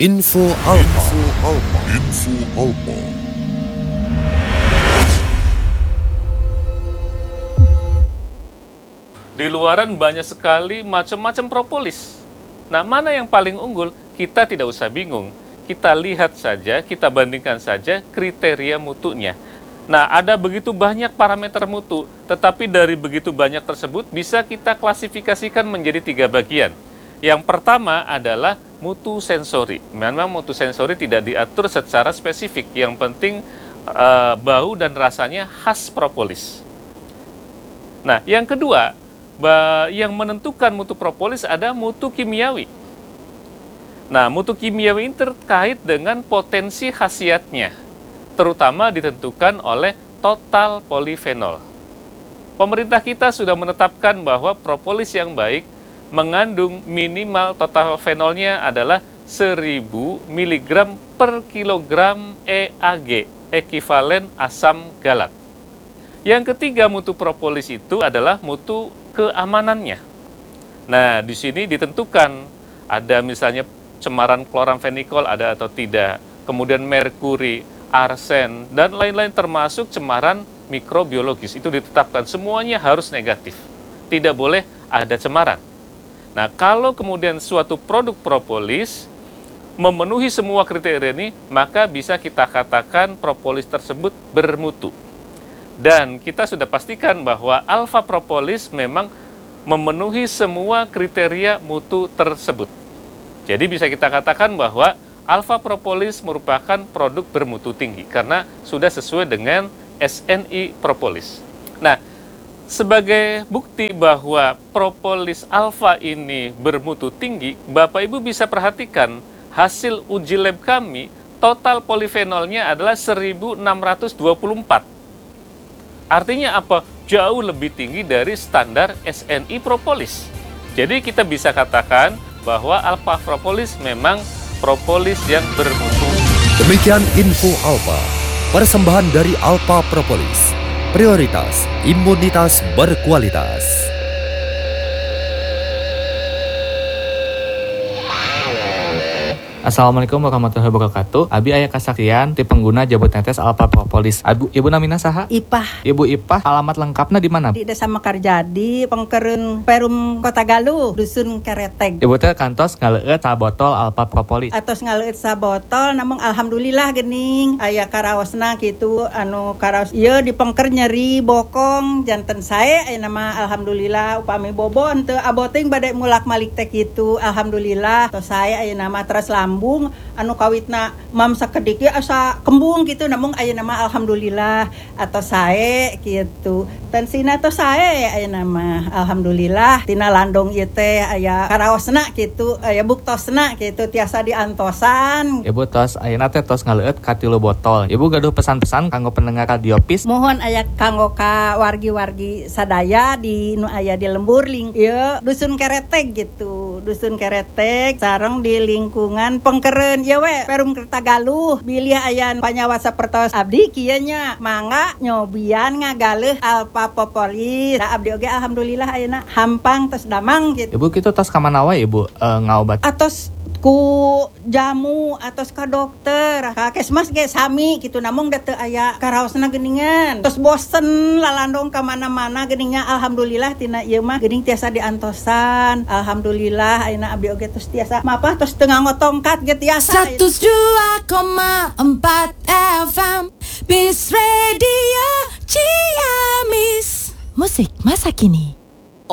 Info Alpa. Di luaran banyak sekali macam-macam propolis. Nah, mana yang paling unggul? Kita tidak usah bingung. Kita lihat saja, kita bandingkan saja kriteria mutunya. Nah, ada begitu banyak parameter mutu, tetapi dari begitu banyak tersebut bisa kita klasifikasikan menjadi 3 bagian. Yang pertama adalah mutu sensori. Memang mutu sensori tidak diatur secara spesifik. Yang penting bau dan rasanya khas propolis. Nah, yang kedua, yang menentukan mutu propolis ada mutu kimiawi. Nah, mutu kimiawi ini terkait dengan potensi khasiatnya, terutama ditentukan oleh total polifenol. Pemerintah kita sudah menetapkan bahwa propolis yang baik mengandung minimal total fenolnya adalah 1000 mg per kilogram EAG, ekivalen asam galat. Yang ketiga mutu propolis itu adalah mutu keamanannya. Nah, di sini ditentukan ada misalnya cemaran kloramfenikol ada atau tidak, kemudian merkuri, arsen, dan lain-lain termasuk cemaran mikrobiologis. Itu ditetapkan semuanya harus negatif. Tidak boleh ada cemaran. Nah, kalau kemudian suatu produk propolis memenuhi semua kriteria ini, maka bisa kita katakan propolis tersebut bermutu. Dan kita sudah pastikan bahwa alfa propolis memang memenuhi semua kriteria mutu tersebut. Jadi bisa kita katakan bahwa alfa propolis merupakan produk bermutu tinggi karena sudah sesuai dengan SNI propolis. Nah, sebagai bukti bahwa propolis alfa ini bermutu tinggi, Bapak Ibu bisa perhatikan hasil uji lab kami, total polifenolnya adalah 1624. Artinya apa? Jauh lebih tinggi dari standar SNI propolis. Jadi kita bisa katakan bahwa alfa propolis memang propolis yang bermutu. Demikian Info Alpa, persembahan dari Alpa Propolis. Prioritas imunitas berkualitas. Assalamualaikum warahmatullahi wabarakatuh. Abi aya kasakian ti pengguna jabut netes Alpa Propolis. Ibu namina saha? Ipah. Ibu Ipah, alamat lengkapna di mana? Di Desa Mekarjadi, Pengkereun Perum Kota Galuh, Dusun Kereteg. Ibu teh kantos ngaleueut sabotol Alpa Propolis. Atos ngaleueut sabotol, namun alhamdulillah geuning aya karaosna kitu anu karaos ieu di pengker nyeri bokong janten sae aya nama alhamdulillah upami bobon teu aboting bade mulak-malik teh kitu alhamdulillah tos sae aya nama teras lambung anu kawitna mam sakedik ge asa kembung gitu namun aya nama alhamdulillah atau sae gitu tensina tos sae aya nama alhamdulillah tina landong ieu teh aya karaosna gitu aya buktosna gitu tiasa diantosan. Ibu tos ayeuna teh tos ngaleueut ka 3 botol. Ibu gaduh pesan-pesan kanggo pendengar Radiopis. Mohon aya kanggo ka wargi-wargi sadaya di nu aya di lembur ieu Dusun Kereteg gitu. Dusun Kereteg sareng di lingkungan Pengkereun ieu we Perum Kertagaluh. Bilih aya panyawa sapertos abdi kieu nya mangga nyobian ngagaleuh Alpa Propolis. Da abdi oge alhamdulillah ayeuna hampang tos damang gitu. Ibu kitu tos ka mana wae Ibu ngaobat? Atos ku jamu atos ka dokter ka kesmas ge sami gitu namun da teu aya karaosna geuningan tos bosen lalandong ka mana-mana geuningnya alhamdulillah tina ieu mah geuning tiasa diantosan alhamdulillah ayeuna abdi oge tos tiasa mapah tos teu ngangotongkat ge tiasa 102,4 FM Bis Radio Ciamis. Musik masa kini.